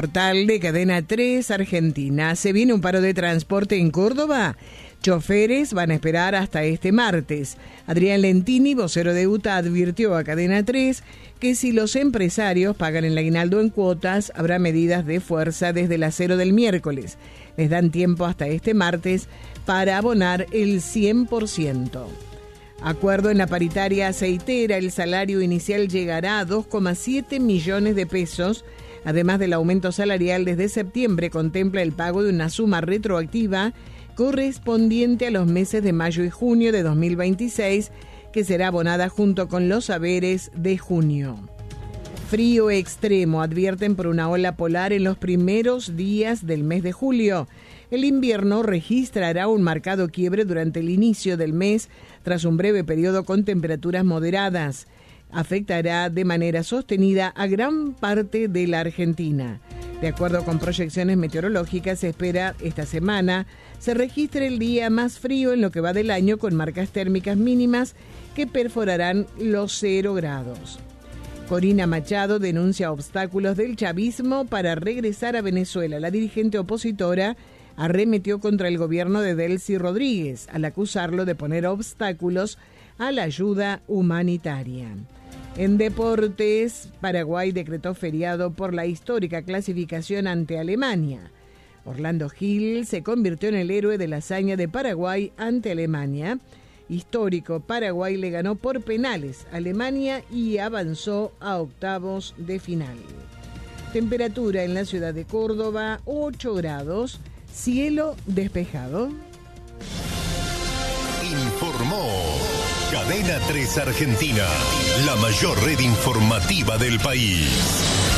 Portal de Cadena 3 Argentina. ¿Se viene un paro de transporte en Córdoba? Choferes van a esperar hasta este martes. Adrián Lentini, vocero de UTA, advirtió a Cadena 3 que si los empresarios pagan el aguinaldo en cuotas, habrá medidas de fuerza desde las 0 del miércoles. Les dan tiempo hasta este martes para abonar el 100%. Acuerdo en la paritaria aceitera, el salario inicial llegará a 2,7 millones de pesos. Además del aumento salarial, desde septiembre contempla el pago de una suma retroactiva correspondiente a los meses de mayo y junio de 2026, que será abonada junto con los haberes de junio. Frío extremo, advierten por una ola polar en los primeros días del mes de julio. El invierno registrará un marcado quiebre durante el inicio del mes, tras un breve periodo con temperaturas moderadas. Afectará de manera sostenida a gran parte de la Argentina. De acuerdo con proyecciones meteorológicas, se espera esta semana se registre el día más frío en lo que va del año, con marcas térmicas mínimas que perforarán los 0 grados. Corina Machado denuncia obstáculos del chavismo para regresar a Venezuela. La dirigente opositora arremetió contra el gobierno de Delcy Rodríguez al acusarlo de poner obstáculos a la ayuda humanitaria. En deportes, Paraguay decretó feriado por la histórica clasificación ante Alemania. Orlando Gil se convirtió en el héroe de la hazaña de Paraguay ante Alemania. Histórico, Paraguay le ganó por penales a Alemania y avanzó a octavos de final. Temperatura en la ciudad de Córdoba, 8 grados, cielo despejado. Informó Cadena 3 Argentina, la mayor red informativa del país.